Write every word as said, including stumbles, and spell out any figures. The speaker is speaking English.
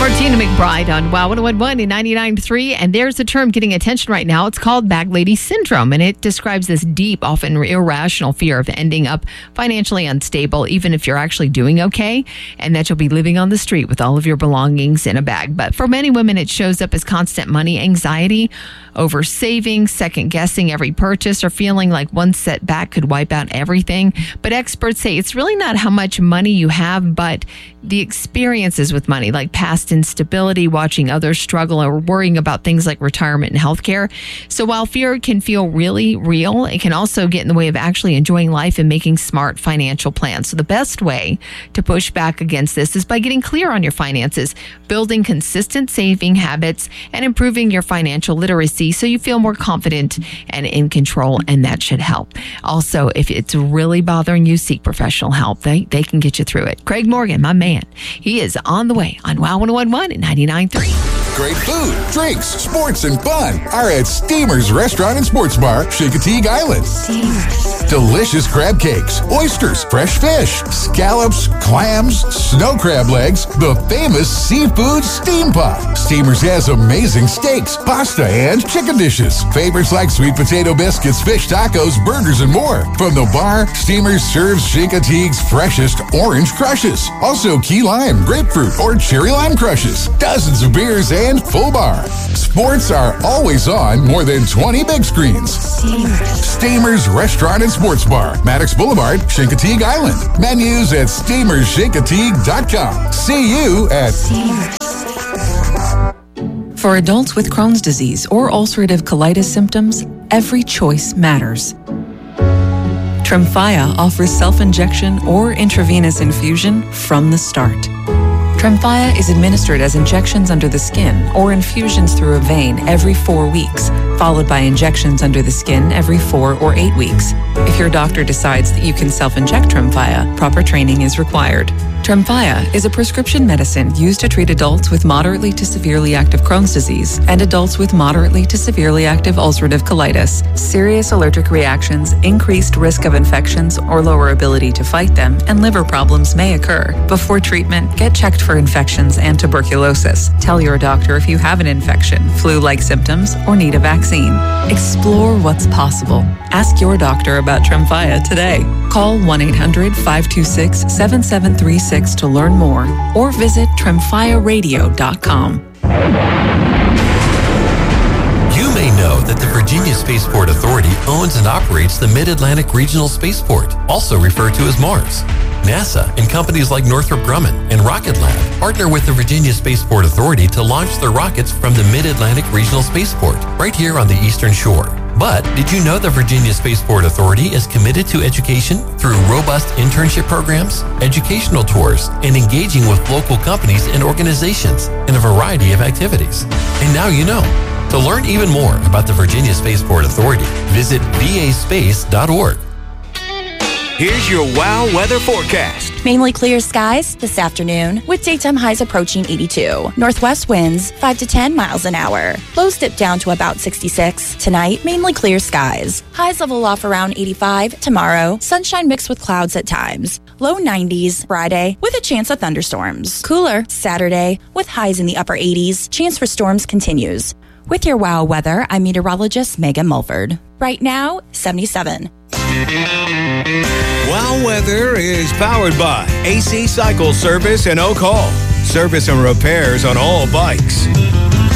Martina McBride on Wow one oh one one and ninety-nine point three. And there's a term getting attention right now. It's called bag lady syndrome. And it describes this deep, often irrational fear of ending up financially unstable, even if you're actually doing okay, and that you'll be living on the street with all of your belongings in a bag. But for many women, it shows up as constant money anxiety over saving, second guessing every purchase, or feeling like one setback could wipe out everything. But experts say it's really not how much money you have, but the experiences with money, like past instability, watching others struggle, or worrying about things like retirement and healthcare. So while fear can feel really real, it can also get in the way of actually enjoying life and making smart financial plans. So the best way to push back against this is by getting clear on your finances, building consistent saving habits, and improving your financial literacy so you feel more confident and in control, and that should help. Also, if it's really bothering you, seek professional help. They, they can get you through it. Craig Morgan, my man, he is on the way on Wow one oh one one and ninety-nine point three. Great food, drinks, sports, and fun are at Steamer's Restaurant and Sports Bar, Chincoteague Island. Steamers. Delicious crab cakes, oysters, fresh fish, scallops, clams, snow crab legs, the famous seafood steam pot. Steamer's has amazing steaks, pasta, and chicken dishes. Favorites like sweet potato biscuits, fish tacos, burgers, and more. From the bar, Steamer's serves Chincoteague's freshest orange crushes. Also key lime, grapefruit, or cherry lime crushes. Dozens of beers and full bar. Sports are always on more than twenty big screens. Steamers. Steamer's Restaurant and Sports Bar, Maddox Boulevard, Chincoteague Island. Menus at steamers chincoteague dot com. See you at Steamers. For adults with Crohn's disease or ulcerative colitis symptoms, every choice matters. Tremfya offers self-injection or intravenous infusion from the start. Tremfya is administered as injections under the skin or infusions through a vein every four weeks, followed by injections under the skin every four or eight weeks. If your doctor decides that you can self-inject Tremfya, proper training is required. Tremfya is a prescription medicine used to treat adults with moderately to severely active Crohn's disease and adults with moderately to severely active ulcerative colitis. Serious allergic reactions, increased risk of infections or lower ability to fight them, and liver problems may occur. Before treatment, get checked for infections and tuberculosis. Tell your doctor if you have an infection, flu-like symptoms, or need a vaccine. Explore what's possible. Ask your doctor about Tremfya today. Call one eight hundred five two six seven seven three six to learn more, or visit tremfya radio dot com. You may know that the Virginia Spaceport Authority owns and operates the Mid-Atlantic Regional Spaceport, also referred to as MARS. NASA and companies like Northrop Grumman and Rocket Lab partner with the Virginia Spaceport Authority to launch their rockets from the Mid-Atlantic Regional Spaceport, right here on the Eastern Shore. But did you know the Virginia Spaceport Authority is committed to education through robust internship programs, educational tours, and engaging with local companies and organizations in a variety of activities? And now you know. To learn even more about the Virginia Spaceport Authority, visit v a space dot org. Here's your WOW weather forecast. Mainly clear skies this afternoon with daytime highs approaching eighty-two. Northwest winds five to ten miles an hour. Lows dip down to about sixty-six. Tonight, mainly clear skies. Highs level off around eighty-five. Tomorrow, sunshine mixed with clouds at times. Low nineties Friday with a chance of thunderstorms. Cooler Saturday with highs in the upper eighties. Chance for storms continues. With your WOW weather, I'm meteorologist Megan Mulford. Right now, seventy-seven. WOW weather is powered by A C Cycle Service in Oak Hall. Service and repairs on all bikes.